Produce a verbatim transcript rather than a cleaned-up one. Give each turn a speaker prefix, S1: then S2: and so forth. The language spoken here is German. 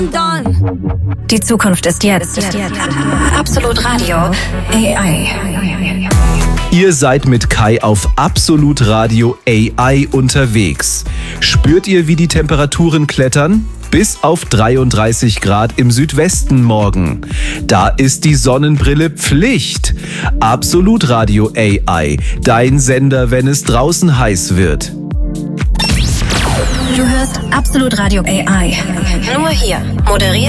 S1: Die Zukunft ist jetzt. Absolut Radio A I.
S2: Ihr seid mit Kai auf Absolut Radio A I unterwegs. Spürt ihr, wie die Temperaturen klettern? Bis auf dreiunddreißig Grad im Südwesten morgen. Da ist die Sonnenbrille Pflicht. Absolut Radio A I, dein Sender, wenn es draußen heiß wird.
S1: Du hörst Absolut Radio A I. Nur hier. Moderiert